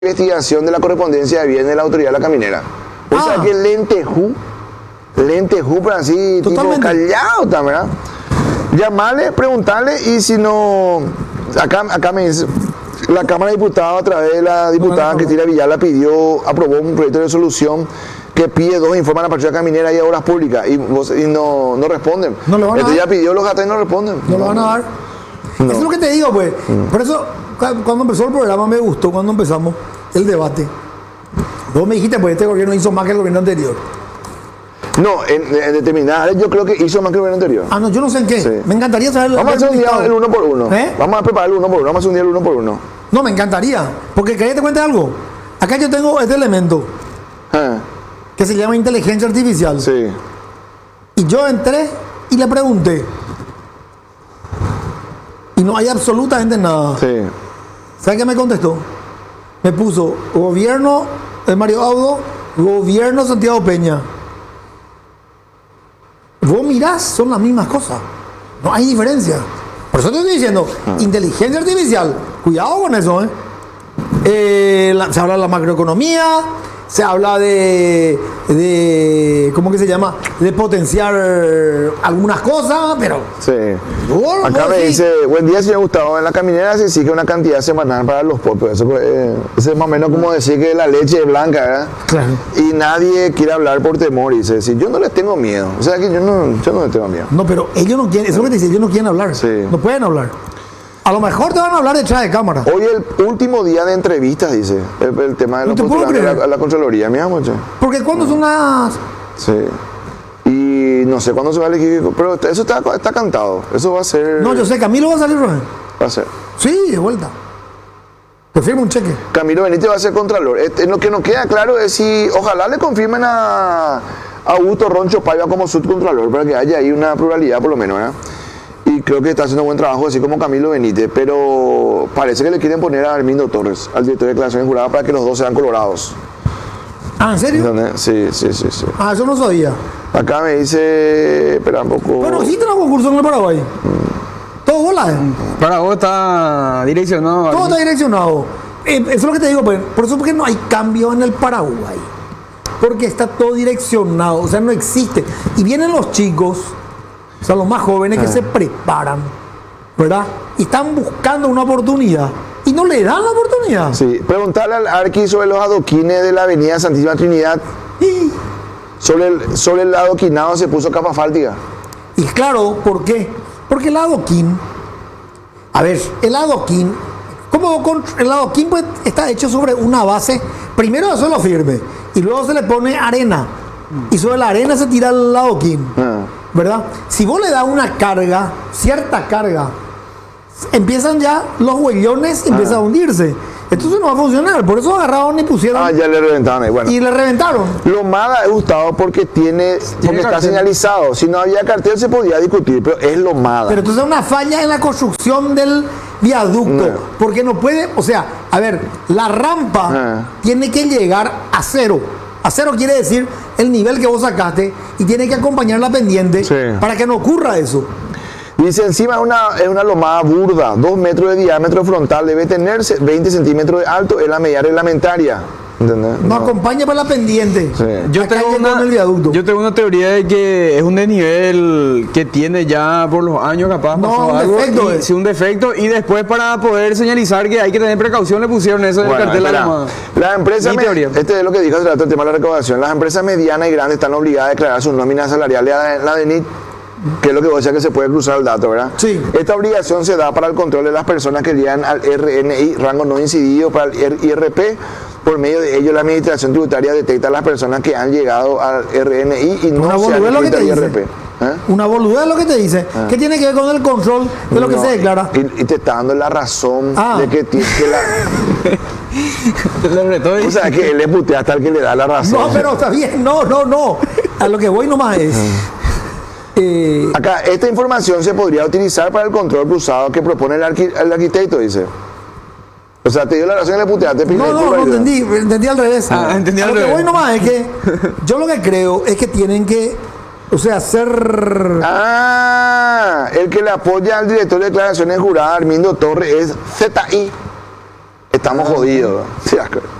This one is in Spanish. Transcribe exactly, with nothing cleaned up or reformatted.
investigación de la correspondencia de bienes de la autoridad de la caminera. O Ah. sea que lentejú, lentejú, pero así, tipo Totalmente. callado, ¿tá, ¿verdad? Llamarle, preguntarle y si no, acá, acá me dice, la Cámara de Diputados a través de la diputada Bueno, Cristina Villalba pidió, aprobó un proyecto de resolución que pide dos informes a la partida caminera y a obras públicas y, vos- y no, no responden. No lo van a Entonces dar. ya pidió los gatos y no responden. No lo van a dar. No. Eso es lo que te digo, pues. Por eso, cu- cuando empezó el programa, me gustó cuando empezamos el debate. Vos me dijiste, pues este gobierno hizo más que el gobierno anterior. No, en, en determinadas áreas yo creo que hizo más que el gobierno anterior. Ah, no, yo no sé en qué. Sí. Me encantaría saber. Vamos a hacer un día listado. el uno por uno. ¿Eh? Vamos a preparar el uno por uno. Vamos a hacer un día el uno por uno. No, me encantaría. Porque quería que te cuente algo. Acá yo tengo este elemento Ah, que se llama inteligencia artificial. sí. Y yo entré y le pregunté. Y no hay absolutamente nada. Sí. ¿Sabes qué me contestó? Me puso gobierno de Mario Audo, gobierno Santiago Peña. Vos mirás, son las mismas cosas. No hay diferencia. Por eso te estoy diciendo, inteligencia artificial, cuidado con eso, ¿eh? Eh, la- se habla de la macroeconomía, se habla de, de, ¿cómo que se llama? De potenciar algunas cosas, pero... Sí. vos- Acá vos me sí. dice, buen día señor Gustavo, en la caminera se exige una cantidad semanal para los popos. Eso eh, eso es más o menos como decir que la leche es blanca, ¿verdad? Claro. Y nadie quiere hablar por temor y dice, decir, yo no les tengo miedo. O sea que yo no, yo no les tengo miedo. No, pero ellos no quieren, eso es lo que te dice, ellos no quieren hablar. Sí. No pueden hablar. A lo mejor te van a hablar detrás de cámara. Hoy el último día de entrevistas, dice, el, el tema de No los te puedo postulantes a creer. la, a la Contraloría. Mira, mucho. Porque cuando son las... Sí. Y no sé cuándo se va a elegir, pero eso está, está cantado. Eso va a ser. No, yo sé, Camilo va a salir, Roger. Va a ser. Sí, de vuelta. Te firmo un cheque. Camilo Benítez va a ser contralor. Este, lo que nos queda claro es si ojalá le confirmen a, a Augusto Roncho Paiva como subcontralor para que haya ahí una pluralidad por lo menos, ¿verdad? Y creo que está haciendo buen trabajo así como Camilo Benítez, pero parece que le quieren poner a Armindo Torres, al director de declaraciones juradas, para que los dos sean colorados. Ah, ¿en serio? ¿Entendés? Sí, sí, sí, sí. Ah, eso no sabía. Acá me dice, espera un poco. Bueno, existe un concurso en el Paraguay. Todo bola, ¿eh? Para vos está direccionado. Todo está direccionado. Eh, eso es lo que te digo, pues. Por eso porque no hay cambio en el Paraguay. Porque está todo direccionado. O sea, no existe. Y vienen los chicos, o sea, los más jóvenes que se preparan, ¿verdad? Y están buscando una oportunidad. Y no le dan la oportunidad. Sí, preguntarle al Arqui sobre los adoquines de la avenida Santísima Trinidad. Y, Sobre el, sobre el adoquinado se puso capa fáltica. y claro, ¿por qué? Porque el adoquín, a ver, el adoquín, como con, el adoquín pues, está hecho sobre una base, primero de suelo firme, y luego se le pone arena, y sobre la arena se tira el adoquín, Ah. ¿verdad? Si vos le das una carga, cierta carga, empiezan ya los huellones, empiezan a hundirse. Entonces no va a funcionar, por eso agarraron y pusieron, Ah, ya le reventaron ahí. Bueno. y le reventaron. Lomada es Gustavo porque tiene, porque está cartel. señalizado. Si no había cartel se podía discutir, pero es Lomada. Pero entonces es una falla en la construcción del viaducto, No. porque no puede, o sea, a ver, la rampa Ah. tiene que llegar a cero. A cero quiere decir el nivel que vos sacaste y tiene que acompañar la pendiente Sí. para que no ocurra eso. Dice, encima es una, es una lomada burda, dos metros de diámetro frontal, debe tener veinte centímetros de alto, es la medida reglamentaria. ¿Entendés? No, acompaña para la pendiente. Sí. Yo Acá tengo, llegó una, en el viaducto. yo tengo una teoría de que es un desnivel que tiene ya por los años capaz No, pasó un algo, defecto y- es. sí, un defecto y después para poder señalizar que hay que tener precaución le pusieron eso en Bueno, el cartel de la espera. llamada. Las empresas, Mi me- teoría. este es lo que dijo hace rato el tema de la recaudación. Las empresas medianas y grandes están obligadas a declarar sus nóminas salariales a la D N I T, que es lo que vos decías que se puede cruzar el dato, ¿verdad? Sí. Esta obligación se da para el control de las personas que llegan al R N I, rango no incidido, para el I R P. Por medio de ello, la administración tributaria detecta a las personas que han llegado al R N I y no Una se han boludez lo que inscrito te al dice. I R P. ¿Eh? Una boludez es lo que te dice. ¿Qué tiene que ver con el control de lo que No, se declara? Y, y te está dando la razón Ah. de que, ti- que la. Le retó y- O sea, que él le putea hasta el que le da la razón. No, pero está bien, no, no, no. A lo que voy nomás es. eh, Acá, esta información se podría utilizar para el control cruzado que propone el, arqui- el arquitecto, dice. O sea, te dio la razón y le puteaste. pide No, no, disculpas no y todo. entendí, entendí al revés. Ah, entendí A al lo que revés. voy nomás es que yo lo que creo es que tienen que, o sea, hacer... Ah, el que le apoya al director de declaraciones juradas, Armindo Torres, es Z I. estamos jodidos. Sí, asco.